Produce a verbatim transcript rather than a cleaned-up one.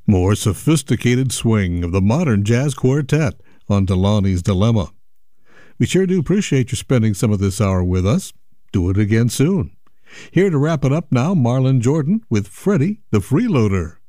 More sophisticated swing of the modern jazz quartet on Delaney's Dilemma. We sure do appreciate you spending some of this hour with us. Do it again soon. Here to wrap it up now, Marlon Jordan with Freddie the Freeloader.